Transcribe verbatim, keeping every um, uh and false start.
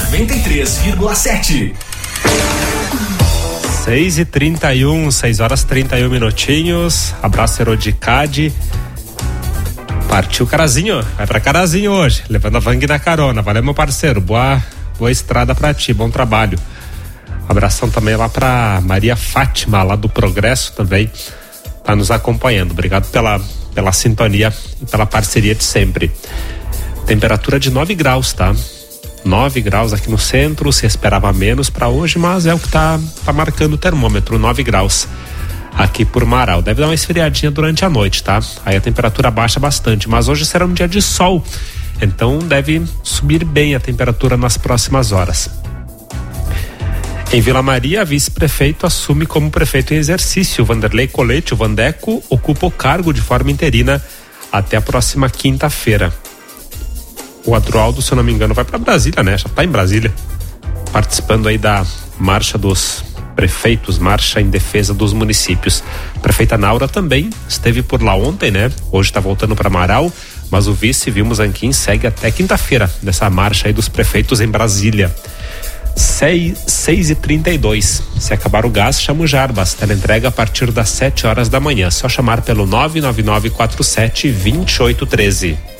noventa e três vírgula sete. seis e trinta e um, seis horas trinta e um minutinhos. Abraço Erodicade. Partiu Carazinho, vai pra Carazinho hoje, levando a Vang na carona. Valeu, meu parceiro, boa, boa estrada pra ti, bom trabalho. Abração também lá pra Maria Fátima, lá do Progresso também, tá nos acompanhando. Obrigado pela, pela sintonia e pela parceria de sempre. Temperatura de nove graus, tá? nove graus aqui no centro, se esperava menos para hoje, mas é o que tá, tá marcando o termômetro, nove graus aqui por Marau. Deve dar uma esfriadinha durante a noite, tá? Aí a temperatura baixa bastante, mas hoje será um dia de sol, então deve subir bem a temperatura nas próximas horas. Em Vila Maria, a vice-prefeito assume como prefeito em exercício. Vanderlei Colete, o Vandeco, ocupa o cargo de forma interina até a próxima quinta-feira. O Adroaldo, se eu não me engano, vai para Brasília, né? Já tá em Brasília, participando aí da marcha dos prefeitos, marcha em defesa dos municípios. A prefeita Naura também esteve por lá ontem, né? Hoje tá voltando para Marau, mas o vice, Vilmos Anquim, segue até quinta-feira nessa marcha aí dos prefeitos em Brasília. seis e trinta e dois. Se acabar o gás, chama o Jarbas. Teleentrega a partir das sete horas da manhã. Só chamar pelo nove nove nove quatro sete dois oito um três.